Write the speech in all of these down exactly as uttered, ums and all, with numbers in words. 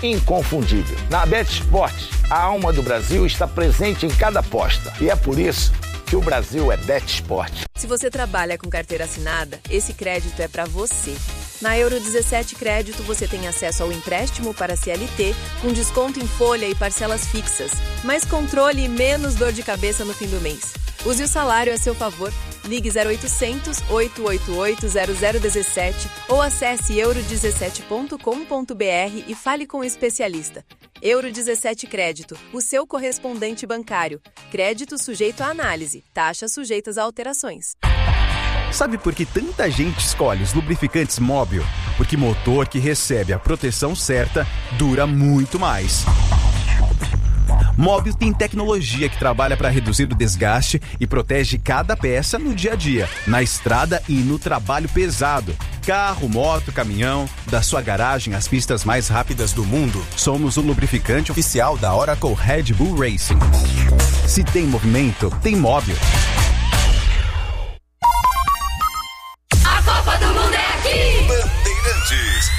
inconfundível. Na BetSport, a alma do Brasil está presente em cada aposta. E é por isso que o Brasil é BetSport. Se você trabalha com carteira assinada, esse crédito é para você. Na Euro dezessete Crédito, você tem acesso ao empréstimo para C L T, com desconto em folha e parcelas fixas, mais controle e menos dor de cabeça no fim do mês. Use o salário a seu favor. Ligue zero oitocentos, oito oito oito, zero zero um sete ou acesse euro dezessete ponto com ponto b r e fale com o especialista. Euro dezessete Crédito, o seu correspondente bancário. Crédito sujeito à análise. Taxas sujeitas a alterações. Sabe por que tanta gente escolhe os lubrificantes Móbil? Porque motor que recebe a proteção certa dura muito mais. Móbil tem tecnologia que trabalha para reduzir o desgaste e protege cada peça no dia a dia, na estrada e no trabalho pesado. Carro, moto, caminhão, da sua garagem às pistas mais rápidas do mundo, somos o lubrificante oficial da Oracle Red Bull Racing. Se tem movimento, tem Móbil. A Copa do Mundo é aqui! Bandeirantes.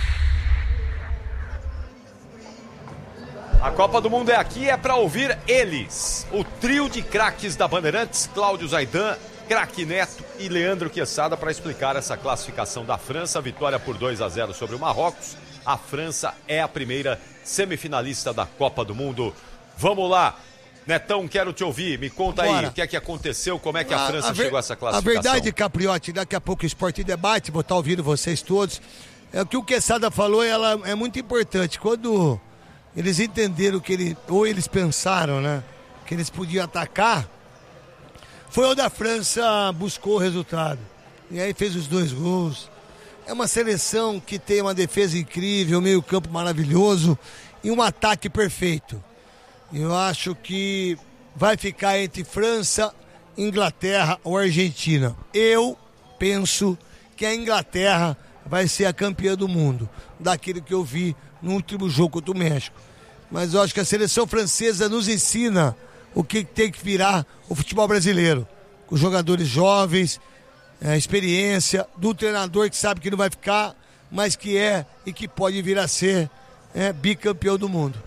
A Copa do Mundo é aqui, é para ouvir eles. O trio de craques da Bandeirantes, Cláudio Zaidan, Craque Neto e Leandro Quesada, para explicar essa classificação da França. Vitória por dois a zero sobre o Marrocos. A França é a primeira semifinalista da Copa do Mundo. Vamos lá. Netão, quero te ouvir. Me conta Bora. aí, o que é que aconteceu, como é que a, a França a ver, chegou a essa classificação. A verdade, Capriotti, daqui a pouco o Esporte Debate, vou estar ouvindo vocês todos. É o que o Quesada falou, ela é muito importante. Quando eles entenderam que ele, ou eles pensaram, né, que eles podiam atacar, foi onde a França buscou o resultado. E aí fez os dois gols. É uma seleção que tem uma defesa incrível, meio campo maravilhoso e um ataque perfeito. Eu acho que vai ficar entre França, Inglaterra ou Argentina. Eu penso que a Inglaterra vai ser a campeã do mundo, daquilo que eu vi no último jogo contra o México. Mas eu acho que a seleção francesa nos ensina o que tem que virar o futebol brasileiro. Com jogadores jovens, a experiência do treinador que sabe que não vai ficar, mas que é e que pode vir a ser é, bicampeão do mundo.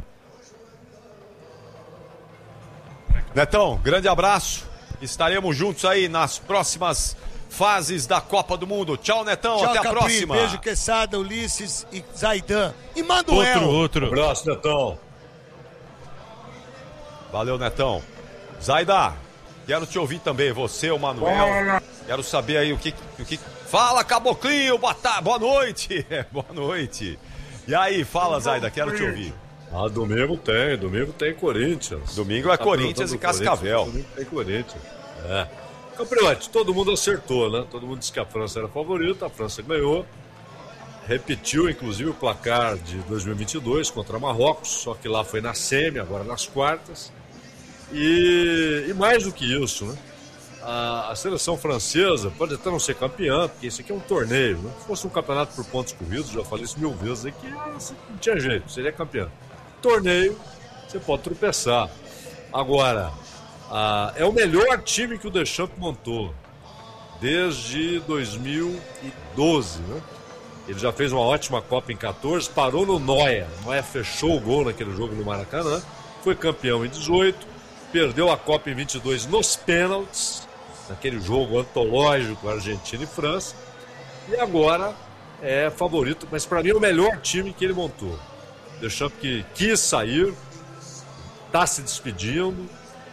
Netão, grande abraço. Estaremos juntos aí nas próximas fases da Copa do Mundo. Tchau, Netão. Tchau, até a Capri, próxima. Beijo, Quesada, Ulisses e Zaidan. E Manuel. Outro, outro. Abraço, Netão. Valeu, Netão. Zaida, quero te ouvir também. Você, o Manuel. Quero saber aí o que... O que... Fala, Caboclinho. Boa tarde, boa noite. Boa noite. E aí, fala, Zaida, quero te ouvir. Ah, domingo tem, domingo tem Corinthians. Domingo é tá Corinthians e Cascavel. Domingo tem Corinthians. É. Capriotti, todo mundo acertou, né? Todo mundo disse que a França era a favorita, a França ganhou. Repetiu, inclusive, o placar de dois mil e vinte e dois contra Marrocos, só que lá foi na semi, agora nas quartas. E, e mais do que isso, né? A, a seleção francesa pode até não ser campeã, porque isso aqui é um torneio, né? Se fosse um campeonato por pontos corridos, já falei isso mil vezes aqui, não tinha jeito, seria campeã. Torneio, você pode tropeçar. Agora, ah, é o melhor time que o Deschamps montou desde dois mil e doze, né? Ele já fez uma ótima Copa em quatorze, parou no Neuer. Neuer fechou o gol naquele jogo no Maracanã, foi campeão em dezoito, perdeu a Copa em vinte e dois nos pênaltis, naquele jogo antológico Argentina e França, e agora é favorito, mas para mim é o melhor time que ele montou. Deschamps que quis sair, está se despedindo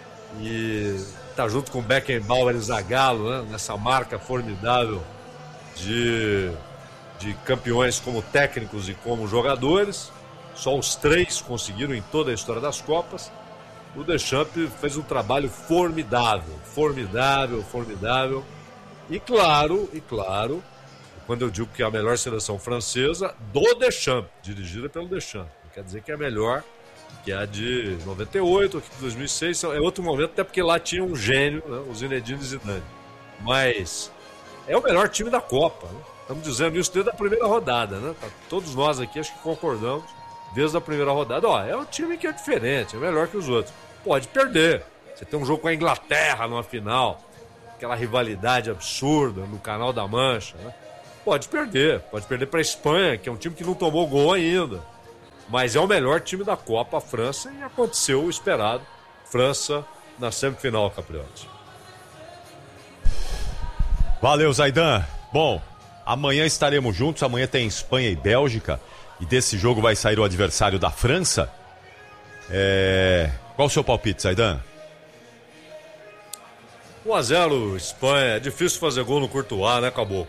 e está junto com Beckenbauer e Zagallo, né, nessa marca formidável de, de campeões como técnicos e como jogadores. Só os três conseguiram em toda a história das Copas. O Deschamps fez um trabalho formidável, formidável, formidável. E claro, e claro, quando eu digo que é a melhor seleção francesa, do Deschamps, dirigida pelo Deschamps. Não quer dizer que é melhor que a de noventa e oito, aqui de dois mil e seis, é outro momento, até porque lá tinha um gênio, né, o Zinedine Zidane. Mas é o melhor time da Copa, né? Estamos dizendo isso desde a primeira rodada, né? Todos nós aqui acho que concordamos desde a primeira rodada. Ó, é um time que é diferente, é melhor que os outros. Pode perder. Você tem um jogo com a Inglaterra numa final, aquela rivalidade absurda no Canal da Mancha, né? Pode perder, pode perder para a Espanha, que é um time que não tomou gol ainda. Mas é o melhor time da Copa, a França, e aconteceu o esperado. França na semifinal, Capriotti. Valeu, Zaidan. Bom, amanhã estaremos juntos. Amanhã tem Espanha e Bélgica. E desse jogo vai sair o adversário da França. É... Qual o seu palpite, Zaidan? um a zero Espanha. É difícil fazer gol no Courtois, né, Caboclo?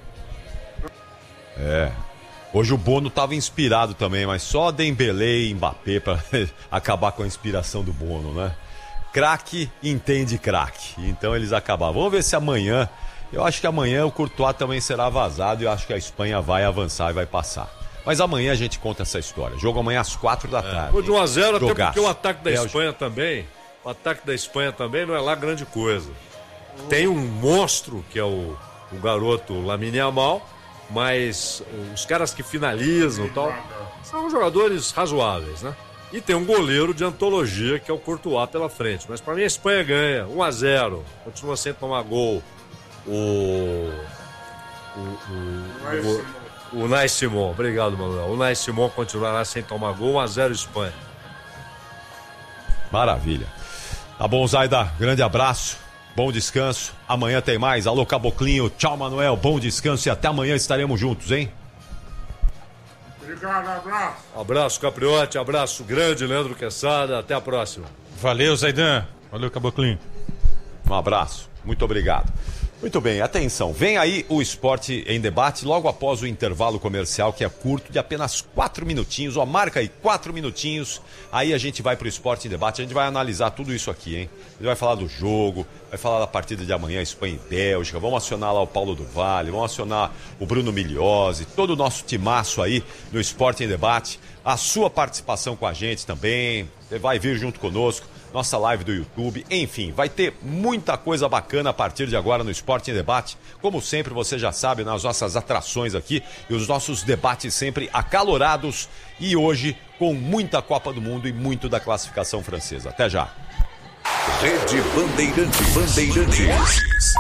É. Hoje o Bono estava inspirado também, mas só Dembélé e Mbappé para acabar com a inspiração do Bono, né? Craque entende craque. Então eles acabaram. Vamos ver se amanhã... Eu acho que amanhã o Courtois também será vazado e eu acho que a Espanha vai avançar e vai passar. Mas amanhã a gente conta essa história. Jogo amanhã às quatro da tarde. É, de um a zero, até Jogaço. porque o ataque da Bélgica. Espanha também, o ataque da Espanha também não é lá grande coisa. Tem um monstro, que é o, o garoto Lamine Yamal, mas os caras que finalizam e tal, são jogadores razoáveis, né? E tem um goleiro de antologia, que é o Courtois pela frente. Mas pra mim a Espanha ganha, um a zero, continua sem tomar gol. O... O... O... O, o Nai Simon, obrigado, Manuel. O Nai Simon continuará sem tomar gol, um a zero Espanha. Maravilha. Tá bom, Zaida, grande abraço, bom descanso. Amanhã tem mais. Alô, Caboclinho, tchau, Manuel, bom descanso e até amanhã estaremos juntos, hein? Obrigado, abraço. Abraço, Capriotti, abraço grande, Leandro Quesada, até a próxima. Valeu, Zaidan. Valeu, Caboclinho. Um abraço, muito obrigado. Muito bem, atenção, vem aí o Esporte em Debate logo após o intervalo comercial, que é curto, de apenas quatro minutinhos, ó, marca aí, quatro minutinhos, aí a gente vai pro Esporte em Debate, a gente vai analisar tudo isso aqui, hein? A gente vai falar do jogo, vai falar da partida de amanhã, Espanha e Bélgica, vamos acionar lá o Paulo do Vale, vamos acionar o Bruno Migliozzi, todo o nosso timaço aí no Esporte em Debate, a sua participação com a gente também, você vai vir junto conosco, nossa live do YouTube, enfim, vai ter muita coisa bacana a partir de agora no Esporte em Debate. Como sempre, você já sabe, nas nossas atrações aqui e os nossos debates sempre acalorados e hoje com muita Copa do Mundo e muito da classificação francesa. Até já. Rede Bandeirante Bandeirantes.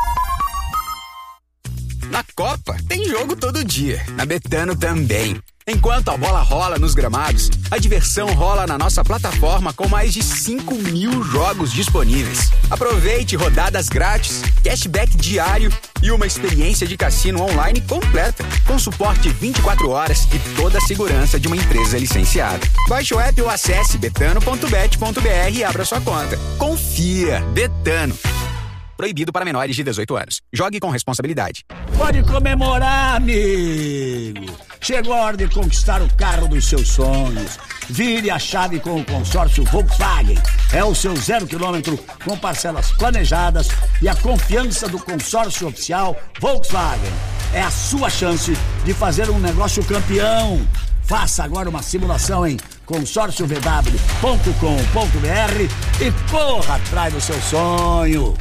Na Copa tem jogo todo dia, na Betano também. Enquanto a bola rola nos gramados, a diversão rola na nossa plataforma com mais de cinco mil jogos disponíveis. Aproveite rodadas grátis, cashback diário e uma experiência de cassino online completa, com suporte vinte e quatro horas e toda a segurança de uma empresa licenciada. Baixe o app ou acesse betano ponto bet ponto br e abra sua conta. Confia, Betano. Proibido para menores de dezoito anos. Jogue com responsabilidade. Pode comemorar, amigo. Chegou a hora de conquistar o carro dos seus sonhos. Vire a chave com o consórcio Volkswagen. É o seu zero quilômetro com parcelas planejadas e a confiança do consórcio oficial Volkswagen. É a sua chance de fazer um negócio campeão. Faça agora uma simulação em consórcio v w ponto com ponto b r e corra atrás do seu sonho.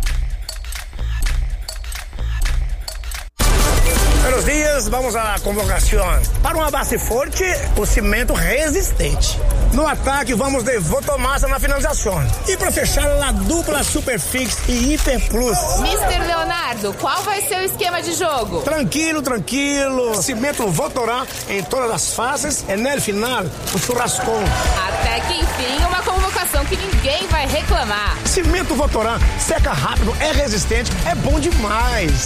Buenos dias, vamos à convocação. Para uma base forte, o cimento resistente. No ataque, vamos de Votomassa na finalização. E para fechar, a dupla Superfix e Hiper Plus. mister Leonardo, qual vai ser o esquema de jogo? Tranquilo, tranquilo. Cimento Votorá em todas as fases e no final, o churrascão. Até que enfim, uma convocação que ninguém vai reclamar. Cimento Votorá, seca rápido, é resistente, é bom demais.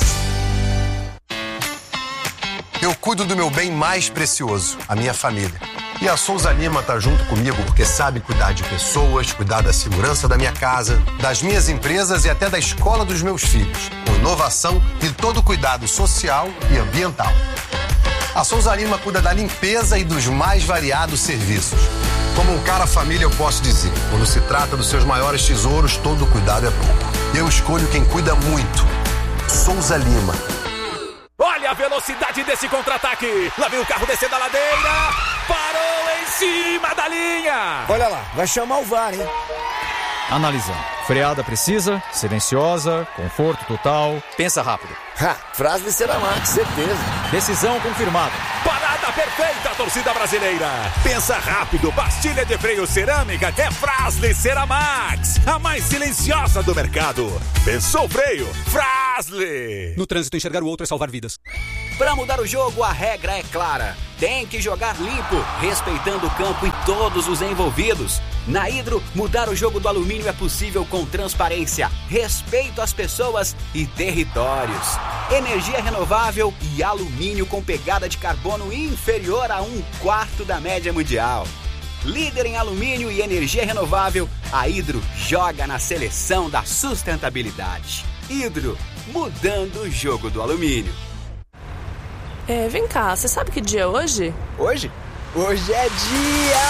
Eu cuido do meu bem mais precioso, a minha família. E a Souza Lima tá junto comigo porque sabe cuidar de pessoas, cuidar da segurança da minha casa, das minhas empresas e até da escola dos meus filhos, com inovação e todo o cuidado social e ambiental. A Souza Lima cuida da limpeza e dos mais variados serviços. Como um cara família, eu posso dizer, quando se trata dos seus maiores tesouros, todo cuidado é pouco. Eu escolho quem cuida muito. Souza Lima. Olha a velocidade desse contra-ataque. Lá vem o carro descendo a ladeira. Parou em cima da linha. Olha lá, vai chamar o V A R, hein? Analisando. Freada precisa, silenciosa, conforto total. Pensa rápido. Ha, frase de Ceramax, certeza. Decisão confirmada. Parada perfeita, torcida brasileira. Pensa rápido, pastilha de freio cerâmica é Fras-le Ceramax, a mais silenciosa do mercado. Pensou freio? Fras-le. No trânsito, enxergar o outro é salvar vidas. Para mudar o jogo, a regra é clara. tem que jogar limpo, respeitando o campo e todos os envolvidos. Na Hidro, mudar o jogo do alumínio é possível com transparência, respeito às pessoas e territórios. Energia renovável e alumínio com pegada de carbono inferior a um quarto da média mundial. Líder em alumínio e energia renovável, a Hidro joga na seleção da sustentabilidade. Hidro, mudando o jogo do alumínio. É, vem cá, você sabe que dia é hoje? Hoje? Hoje é dia